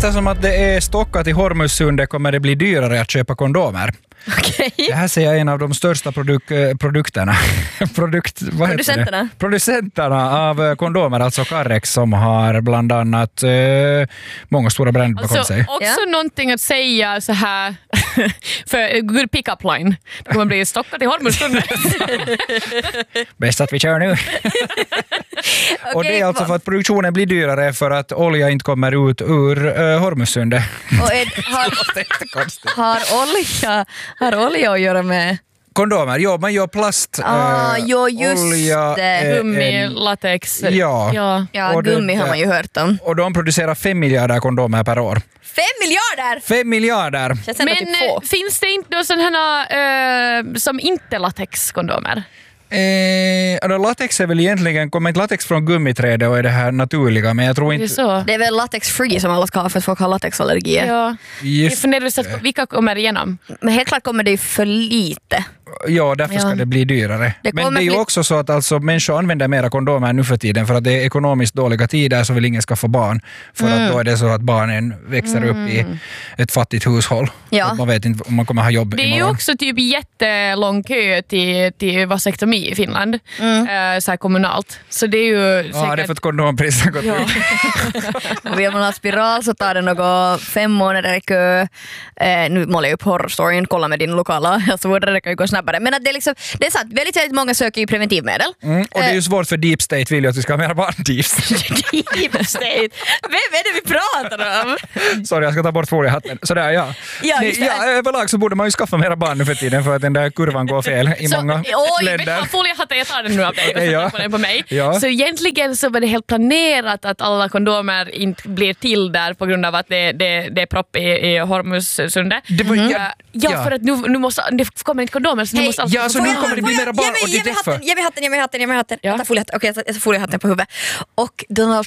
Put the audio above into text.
Eftersom att det är stockat i Hormuzsundet kommer det bli dyrare att köpa kondomer. Okay. Det här ser jag en av de största producenterna av kondomer, alltså Carrex, som har bland annat många stora bränd bakom sig. Också någonting att säga så här för good pick-up line. Det kommer bli stockat i Hormuzsundet. Bäst att vi kör nu. Och det är alltså för att produktionen blir dyrare för att olja inte kommer ut ur Hormuzsundet. Har olja att göra med kondomer? Jo, man gör plast, just olja, det. Gummi, latex. Ja, gummi har man ju hört om. Och de producerar 5 miljarder kondomer per år. 5 miljarder? 5 miljarder! Men typ finns det inte då sådana som inte latexkondomer? Latex är väl egentligen, kommer inte latex från gummiträdet och är det här naturliga, men jag tror inte... Det är väl latex-free som alla ska ha för att folk har latexallergier. Ja. Jag funderar så att vilka kommer igenom? Men helt klart kommer det ju för lite. Ja, därför ska det bli dyrare. Men det är ju också så att alltså, människor använder mera kondomer nu för tiden för att det är ekonomiskt dåliga tider, så vill ingen skaffa barn. För att då är det så att barnen växer upp i ett fattigt hushåll. Ja. Man vet inte om man kommer ha jobb imorgon. Det är ju också typ jättelång kö till vasektomi i Finland. Så här kommunalt. Så det är ju säkert... Ja, det är för att kondompriset har gått ut. Vill man ha spiral så tar det något 5 månader i kö. Nu målar jag upp horrorstoryn, kolla med din lokala. Så borde det kan ju gå snabbare. Men att det är liksom, det är sant, väldigt många söker ju preventivmedel. Och det är ju svårt för Deep State, vill ju att vi ska ha mer barn. Deep State? Vem är det vi pratar om? Sorry, jag ska ta bort foliehatten. Sådär, ja. Överlag så borde man ju skaffa mera barn nu för tiden för att den där kurvan går fel i många länder. Foliehatten, jag tar den nu av dig och på mig. Ja. Så egentligen så var det helt planerat att alla kondomer inte blir till där på grund av att det är propp i Hormuzsundet. För att nu måste det kommer inte kondomer så nu måste så nu kommer det bli mera barn och det är därför. Ge mig hatten. Jag tar foliehatten på huvudet. Och Donald